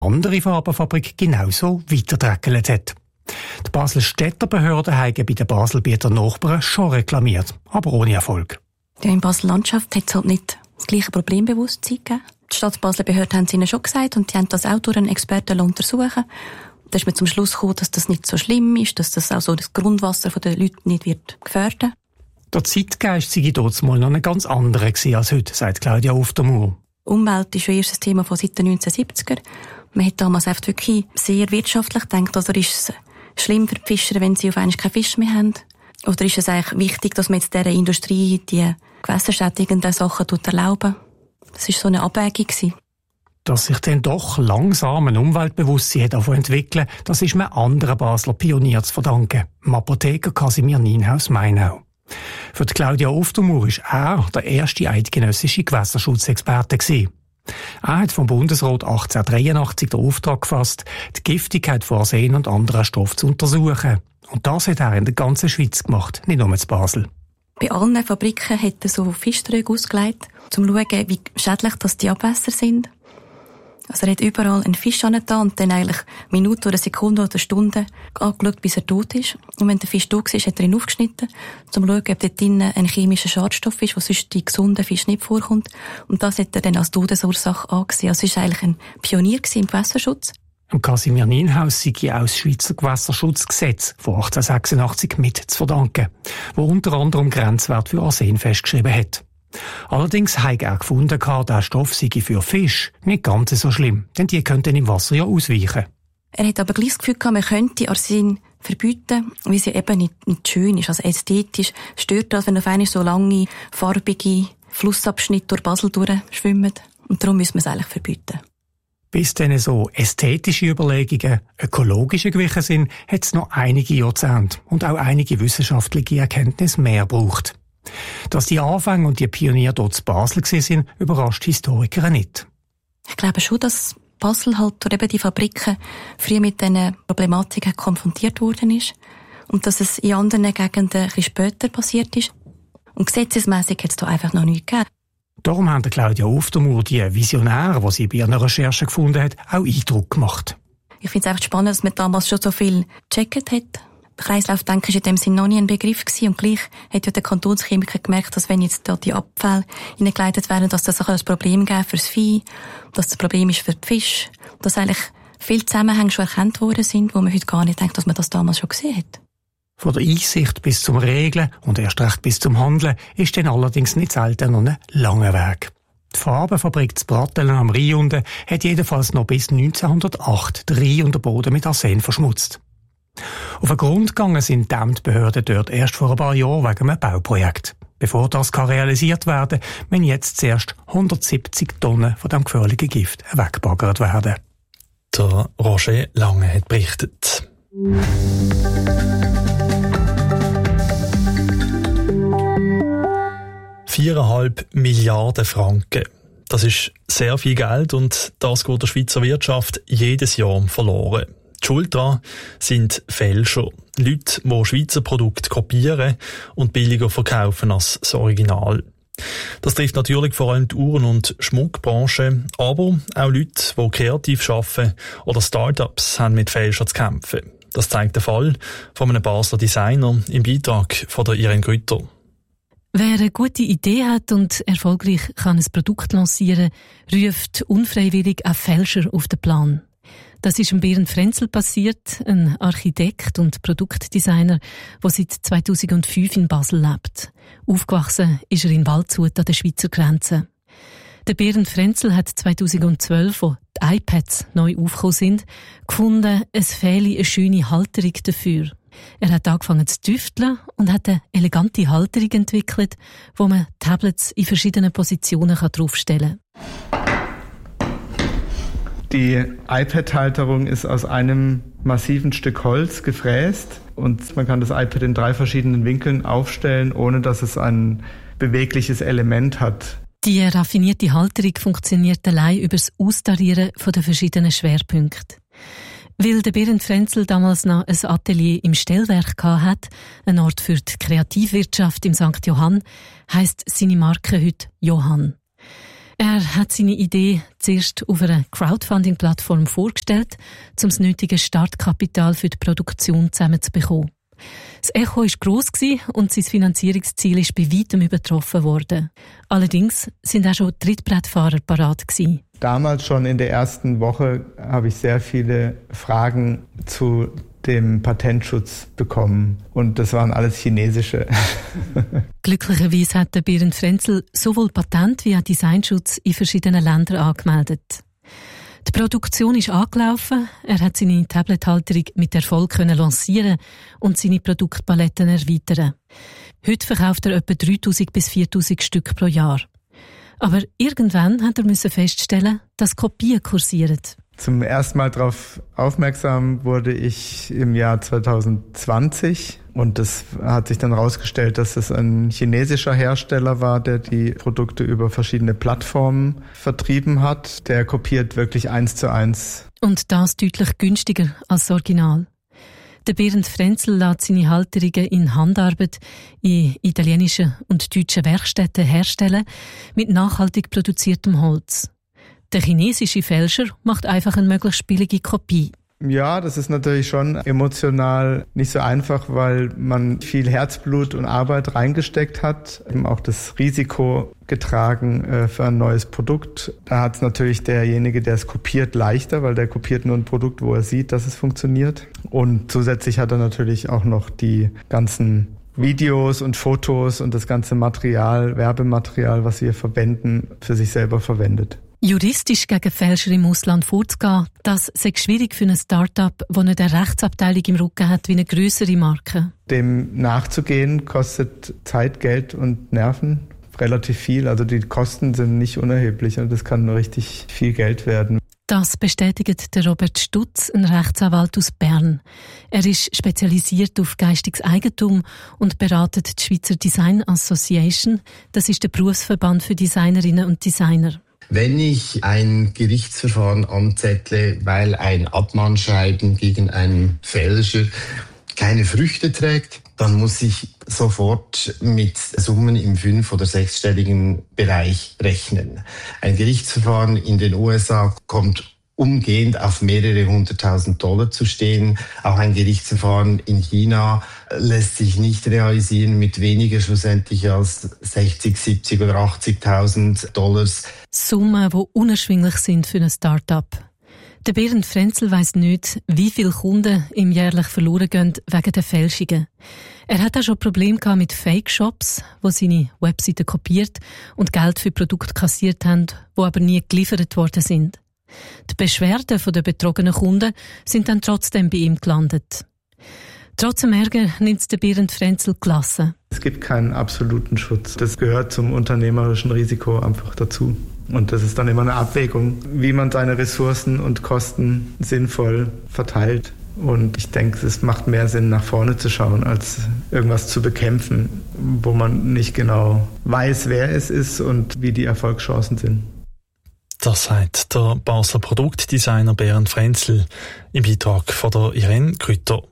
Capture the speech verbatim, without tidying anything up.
andere Farbenfabrik genauso weitergetrackelt hat. Die Basel-Städter Behörden haben bei den Baselbieter Nachbarn schon reklamiert, aber ohne Erfolg. Ja, in Basel-Landschaft hat es halt nicht das gleiche Problembewusstsein gegeben. Die Stadt Basel-Behörden haben es ihnen schon gesagt und die haben das auch durch einen Experten untersuchen. Da ist man zum Schluss gekommen, dass das nicht so schlimm ist, dass das auch so das Grundwasser der Leute nicht wird gefährden. Der Zeitgeist sei dort mal noch ein ganz anderer als heute, sagt Claudia Aufdermoor. Umwelt ist schon erst ein Thema von seit den neunzehnhundertsiebziger. Man hat damals einfach wirklich sehr wirtschaftlich gedacht, also ist es schlimm für die Fischer, wenn sie auf einmal keinen Fisch mehr haben? Oder ist es eigentlich wichtig, dass man jetzt dieser Industrie die gewässerschädigenden Sachen erlauben? Das war so eine Abwägung. Dass sich dann doch langsam ein Umweltbewusstsein hat entwickeln, das ist einem anderen Basler Pionier zu verdanken, dem Apotheker Casimir Nienhaus Mainau. Für die Claudia Aufdermoor war er der erste eidgenössische Gewässerschutzexperte gewesen. Er hat vom Bundesrat achtzehnhundertdreiundachtzig den Auftrag gefasst, die Giftigkeit von Arsen und anderen Stoffen zu untersuchen. Und das hat er in der ganzen Schweiz gemacht, nicht nur in Basel. Bei allen Fabriken hat er so Fischtröge ausgelegt, um zu schauen, wie schädlich das die Abwässer sind. Also er hat überall einen Fisch angetan und dann eigentlich Minuten oder Sekunden oder Stunden angeschaut, bis er tot ist. Und wenn der Fisch tot war, hat er ihn aufgeschnitten, um zu schauen, ob dort drinnen ein chemischer Schadstoff ist, der sonst die gesunden Fisch nicht vorkommt. Und das hat er dann als Todesursache angesehen. Also er war eigentlich ein Pionier im Gewässerschutz. Am Casimir Nienhaus sei auch das Schweizer Gewässerschutzgesetz von achtzehnhundertsechsundachtzig mit zu verdanken, wo unter anderem Grenzwert für Arsen festgeschrieben hat. Allerdings hat er gefunden, der Stoff sei für Fisch nicht ganz so schlimm, denn die könnten im Wasser ja ausweichen. Er hat aber gleich das Gefühl gehabt, man könnte Arsen verbieten, weil sie eben nicht, nicht schön ist. Also ästhetisch stört das, wenn auf einmal so lange, farbige Flussabschnitte durch Basel durchschwimmen. Und darum müssen wir es eigentlich verbieten. Bis dann so ästhetische Überlegungen ökologische gewichen sind, hat es noch einige Jahrzehnte und auch einige wissenschaftliche Erkenntnisse mehr braucht. Dass die Anfänge und die Pioniere dort zu Basel waren, überrascht Historiker nicht. Ich glaube schon, dass Basel halt durch eben die Fabriken früh mit diesen Problematiken konfrontiert worden ist und dass es in anderen Gegenden ein bisschen später passiert ist. Und gesetzesmässig hat es da einfach noch nichts gegeben. Darum haben Claudia Aufdermoor die Visionäre, die sie bei ihren Recherchen gefunden hat, auch Eindruck gemacht. Ich finde es einfach spannend, dass man damals schon so viel gecheckt hat. Kreislaufdenken war in dem Sinne noch nie ein Begriff gewesen. Und gleich hat ja der Kantonschemiker gemerkt, dass wenn jetzt da die Abfälle hineingeleitet werden, dass das auch ein Problem gäbe fürs Vieh, dass das Problem ist für die Fische, dass eigentlich viele Zusammenhänge schon erkannt worden sind, wo man heute gar nicht denkt, dass man das damals schon gesehen hat. Von der Einsicht bis zum Regeln und erst recht bis zum Handeln ist dann allerdings nicht selten noch ein langer Weg. Die Farbenfabrik zu Brattelen am Rhein unten hat jedenfalls noch bis neunzehnhundertacht den Rhein und den Boden mit Arsen verschmutzt. Auf den Grund gegangen sind die Behörden dort erst vor ein paar Jahren wegen einem Bauprojekt. Bevor das kann realisiert werden kann, müssen jetzt zuerst hundertsiebzig Tonnen von diesem gefährlichen Gift weggebaggert werden. Der Roger Lange hat berichtet. Viereinhalb Milliarden Franken. Das ist sehr viel Geld und das geht der Schweizer Wirtschaft jedes Jahr verloren. Die Schuld daran sind Fälscher. Leute, die Schweizer Produkte kopieren und billiger verkaufen als das Original. Das trifft natürlich vor allem die Uhren- und Schmuckbranche, aber auch Leute, die kreativ arbeiten oder Start-ups haben mit Fälschern zu kämpfen. Das zeigt der Fall von einem Basler Designer im Beitrag von der Irene Grütter. Wer eine gute Idee hat und erfolgreich kann ein Produkt lancieren, ruft unfreiwillig einen Fälscher auf den Plan. Das ist Bernd Frenzel passiert, ein Architekt und Produktdesigner, der seit zweitausendfünf in Basel lebt. Aufgewachsen ist er in Waldshut an der Schweizer Grenze. Der Bernd Frenzel hat zweitausendzwölf, als die iPads neu aufgekommen sind, gefunden, es fehle eine schöne Halterung dafür. Er hat angefangen zu tüfteln und hat eine elegante Halterung entwickelt, wo man Tablets in verschiedenen Positionen draufstellen kann. Die iPad-Halterung ist aus einem massiven Stück Holz gefräst und man kann das iPad in drei verschiedenen Winkeln aufstellen, ohne dass es ein bewegliches Element hat. Die raffinierte Halterung funktioniert allein über das Austarieren der verschiedenen Schwerpunkte. Weil der Bernd Frenzel damals noch ein Atelier im Stellwerk hatte, ein Ort für die Kreativwirtschaft im Sankt Johann, heisst seine Marke heute Johann. Er hat seine Idee zuerst auf einer Crowdfunding-Plattform vorgestellt, um das nötige Startkapital für die Produktion zusammenzubekommen. Das Echo war gross und sein Finanzierungsziel ist bei weitem übertroffen worden. Allerdings sind auch schon Trittbrettfahrer parat gewesen. Damals schon in der ersten Woche habe ich sehr viele Fragen zu dem Patentschutz bekommen. Und das waren alles chinesische. Glücklicherweise hat der Bernd Frenzel sowohl Patent- wie auch Designschutz in verschiedenen Ländern angemeldet. Die Produktion ist angelaufen, er hat seine Tablet-Halterung mit Erfolg können lancieren und seine Produktpaletten erweitern. Heute verkauft er etwa dreitausend bis viertausend Stück pro Jahr. Aber irgendwann hat er müssen feststellen, dass Kopien kursieren. Zum ersten Mal darauf aufmerksam wurde ich im Jahr zwanzig zwanzig und das hat sich dann herausgestellt, dass es ein chinesischer Hersteller war, der die Produkte über verschiedene Plattformen vertrieben hat. Der kopiert wirklich eins zu eins. Und das deutlich günstiger als das Original. Der Bernd Frenzel lässt seine Halterungen in Handarbeit in italienischen und deutschen Werkstätten herstellen, mit nachhaltig produziertem Holz. Der chinesische Fälscher macht einfach eine möglichst billige Kopie. Ja, das ist natürlich schon emotional nicht so einfach, weil man viel Herzblut und Arbeit reingesteckt hat, eben auch das Risiko getragen äh, für ein neues Produkt. Da hat es natürlich derjenige, der es kopiert, leichter, weil der kopiert nur ein Produkt, wo er sieht, dass es funktioniert. Und zusätzlich hat er natürlich auch noch die ganzen Videos und Fotos und das ganze Material, Werbematerial, was wir verwenden, für sich selber verwendet. Juristisch gegen Fälscher im Ausland vorzugehen, das sei schwierig für ein Start-up, das eine Rechtsabteilung im Rücken hat wie eine grössere Marke. Dem nachzugehen kostet Zeit, Geld und Nerven relativ viel. Also die Kosten sind nicht unerheblich und das kann richtig viel Geld werden. Das bestätigt der Robert Stutz, ein Rechtsanwalt aus Bern. Er ist spezialisiert auf geistiges Eigentum und beratet die Schweizer Design Association. Das ist der Berufsverband für Designerinnen und Designer. Wenn ich ein Gerichtsverfahren anzettle, weil ein Abmahnschreiben gegen einen Fälscher keine Früchte trägt, dann muss ich sofort mit Summen im fünf- oder sechsstelligen Bereich rechnen. Ein Gerichtsverfahren in den U S A kommt umgehend auf mehrere hunderttausend Dollar zu stehen. Auch ein Gerichtsverfahren in China lässt sich nicht realisieren mit weniger schlussendlich als sechzig, siebzig oder achtzigtausend Dollars. Summen, die unerschwinglich sind für ein Start-up. Der Bernd Frenzel weiss nicht, wie viele Kunden ihm jährlich verloren gehen wegen der Fälschungen. Er hat auch schon Probleme gehabt mit Fake-Shops, die seine Webseiten kopiert und Geld für Produkte kassiert haben, die aber nie geliefert worden sind. Die Beschwerden der betrogenen Kunden sind dann trotzdem bei ihm gelandet. Trotz dem Ärger nimmt es der Bernd Frenzel gelassen. Es gibt keinen absoluten Schutz. Das gehört zum unternehmerischen Risiko einfach dazu. Und das ist dann immer eine Abwägung, wie man seine Ressourcen und Kosten sinnvoll verteilt. Und ich denke, es macht mehr Sinn, nach vorne zu schauen, als irgendwas zu bekämpfen, wo man nicht genau weiß, wer es ist und wie die Erfolgschancen sind. Das sagt der Basler Produktdesigner Bernd Frenzel im Beitrag von der Irene Grütter.